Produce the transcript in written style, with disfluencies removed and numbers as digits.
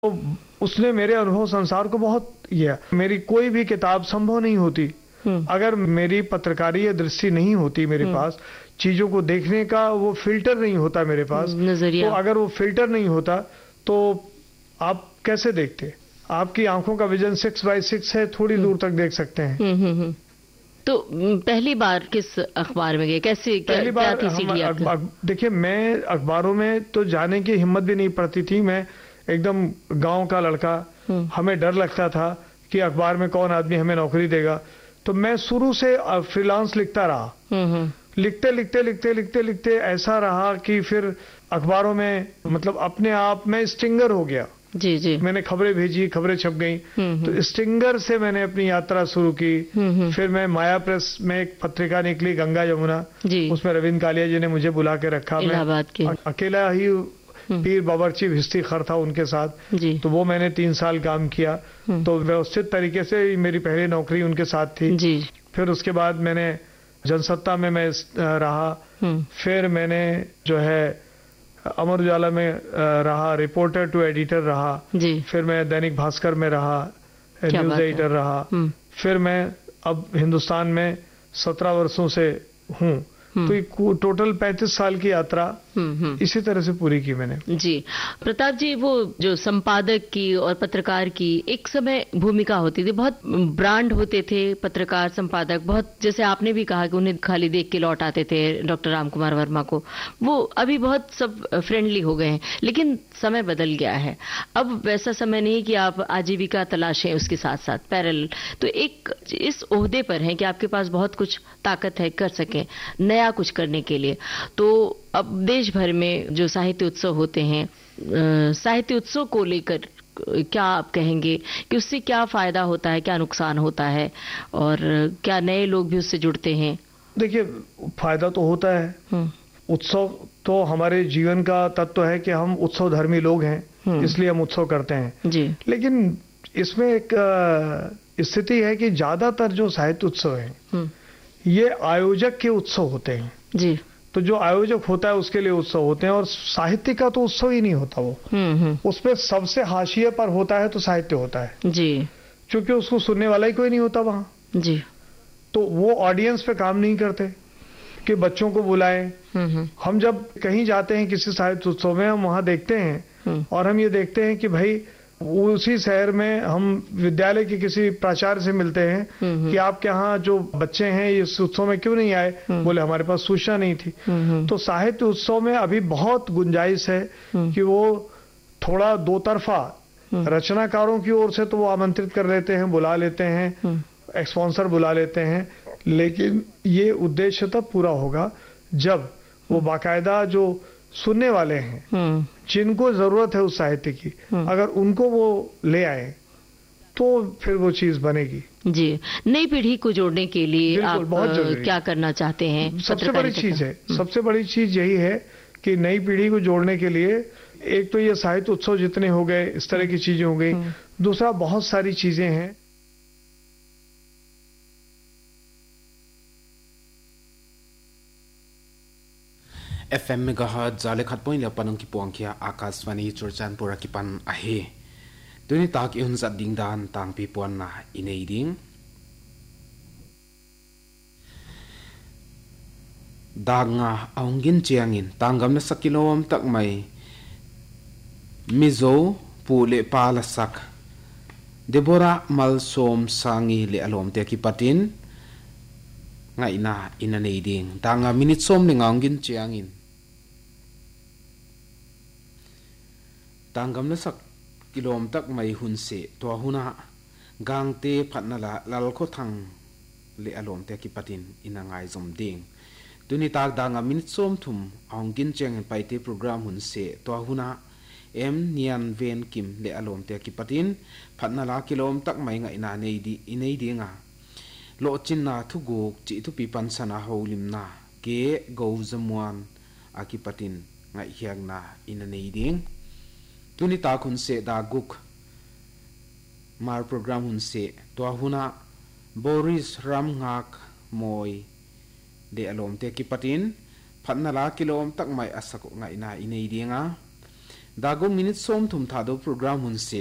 तो उसने मेरे अनुभव संसार को बहुत किया। मेरी कोई भी किताब संभव नहीं होती अगर मेरी पत्रकारीय दृष्टि नहीं होती मेरे पास, चीजों को देखने का वो फिल्टर नहीं होता मेरे पास। तो अगर वो फिल्टर नहीं होता तो आप कैसे देखते? आपकी आंखों का विजन 6x6 है, थोड़ी दूर तक देख सकते हैं। तो पहली बार किस अखबार में गए, कैसे पहली बार देखिए, मैं अखबारों में तो जाने की हिम्मत भी नहीं पड़ती थी। मैं एकदम गांव का लड़का, हमें डर लगता था कि अखबार में कौन आदमी हमें नौकरी देगा। तो मैं शुरू से फ्रीलांस लिखता रहा। लिखते लिखते लिखते लिखते लिखते ऐसा रहा कि फिर अखबारों में मतलब अपने आप में स्टिंगर हो गया। जी। मैंने खबरें भेजी, खबरें छप गई। तो स्टिंगर से मैंने अपनी यात्रा शुरू की। फिर मैं माया प्रेस में एक पत्रिका निकली, गंगा यमुना, उसमें रविंद्र कालिया जी ने मुझे बुला के रखा। मैं अकेला ही पीर बावर्ची भिस्ती खर था उनके साथ। तो वो मैंने 3 साल काम किया। तो व्यवस्थित तरीके से मेरी पहली नौकरी उनके साथ थी। फिर उसके बाद मैंने जनसत्ता में मैं रहा। फिर मैंने जो है अमर उजाला में रहा, रिपोर्टर टू एडिटर रहा। फिर मैं दैनिक भास्कर में रहा, न्यूज एडिटर रहा। फिर मैं अब हिंदुस्तान में 17 वर्षों से हूँ। तो ये टोटल 35 साल की यात्रा इसी तरह से पूरी की मैंने। जी प्रताप जी, वो जो संपादक की और पत्रकार की एक समय भूमिका होती थी, बहुत ब्रांड होते थे पत्रकार संपादक, बहुत, जैसे आपने भी कहा कि उन्हें खाली देख के लौट आते थे डॉक्टर राम कुमार वर्मा को। वो अभी बहुत सब फ्रेंडली हो गए हैं, लेकिन समय बदल गया है। अब वैसा समय नहीं कि आप आजीविका तलाशें उसके साथ साथ पैरेलल। तो एक इस ओहदे पर है कि आपके पास बहुत कुछ ताकत है, कर सकें नया कुछ करने के लिए। तो अब देश भर में जो साहित्य उत्सव होते हैं, साहित्य उत्सव को लेकर क्या आप कहेंगे कि उससे क्या फायदा होता है, क्या नुकसान होता है, और क्या नए लोग भी उससे जुड़ते हैं? देखिए, फायदा तो होता है। उत्सव तो हमारे जीवन का तत्व है कि हम उत्सव धर्मी लोग हैं, इसलिए हम उत्सव करते हैं जी। लेकिन इसमें एक स्थिति है कि ज्यादातर जो साहित्य उत्सव है ये आयोजक के उत्सव होते हैं जी। तो जो आयोजक होता है उसके लिए उत्सव होते हैं, और साहित्य का तो उत्सव ही नहीं होता वो। उसमें सबसे हाशिए पर होता है तो साहित्य होता है जी, क्योंकि उसको सुनने वाला ही कोई नहीं होता वहां जी। तो वो ऑडियंस पे काम नहीं करते कि बच्चों को बुलाएं। हम जब कहीं जाते हैं किसी साहित्य उत्सव में, हम वहां देखते हैं और हम ये देखते हैं कि भाई उसी शहर में हम विद्यालय के किसी प्राचार्य से मिलते हैं कि आपके यहाँ जो बच्चे हैं इस उत्सव में क्यों नहीं आए? बोले हमारे पास सूचना नहीं थी। तो साहित्य उत्सव में अभी बहुत गुंजाइश है कि वो थोड़ा दो तरफा, रचनाकारों की ओर से तो वो आमंत्रित कर लेते हैं, बुला लेते हैं, स्पॉन्सर बुला लेते हैं, लेकिन ये उद्देश्य तब पूरा होगा जब वो बाकायदा जो सुनने वाले हैं, जिनको जरूरत है उस साहित्य की, अगर उनको वो ले आए तो फिर वो चीज बनेगी। जी, नई पीढ़ी को जोड़ने के लिए आप क्या करना चाहते हैं? सबसे बड़ी चीज है, सबसे बड़ी चीज यही है कि नई पीढ़ी को जोड़ने के लिए एक तो ये साहित्य उत्सव जितने हो गए, इस तरह की चीजें हो गई। दूसरा, बहुत सारी चीजें हैं। FM megahertz zale khat point ya panang ki puang kia akaswani churchanpura ki pan ahe tuni tak ihun zat ding dan tang pi puan na inei ding danga aungin chiangin tanggam na sakilom tak mai mizo pule pala sak Deborah malsom sangi le alom te ki patin ngai na inanei ding danga minute som le ngaungin chiangin tanggam na sak kilom tak mai hun se to huna gang te phatna la lal kho thang le alom te ki patin inangai zom ding tuni tak danga minute som thum aungin cheng pai te program hun se to huna em nian ven kim le alom te ki patin phatna la kilom tak mai ngai na nei di inei dinga lo chin na thu guk chi thu pi pan sana holim na ke go zamwan akipatin ngai hiang na inanei ding tuni ta khun se da guk mar program hun se to huna Boris Ram ngak moi de alom te ki patin phatna la kilom tak mai asako ngai na inei dinga दागो minute सोम थुम थादो programme हुन से